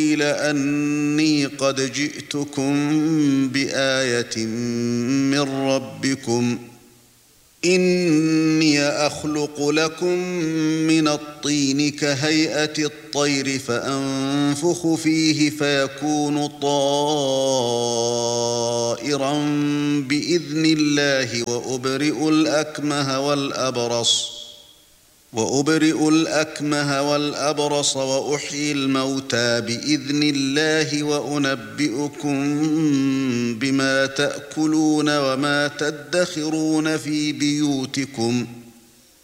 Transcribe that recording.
قيل أني قد جئتكم بآية من ربكم إني أخلق لكم من الطين كهيئة الطير فأنفخ فيه فيكون طائرا بإذن الله وأبرئ الأكمه والأبرص وأحيي الموتى بإذن الله وأنبئكم بما تأكلون وما تدخرون في بيوتكم